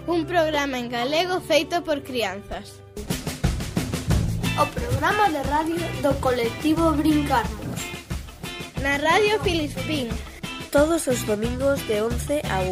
Un programa en galego feito por crianzas. O programa de radio do colectivo Brincarnos. Na Radio Filispín. Todos os domingos de 11 a 1.